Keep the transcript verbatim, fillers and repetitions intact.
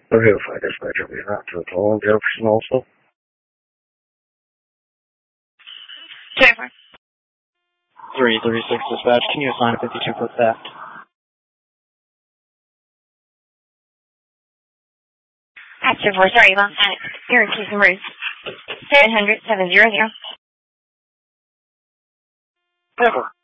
three oh five dispatcher, we are out to the call on Jefferson also. Jennifer. three thirty-six dispatch, can you assign a fifty-two foot theft? After four, sorry, long time. You're in Keystone Roost. seven hundred, seven hundred. Never.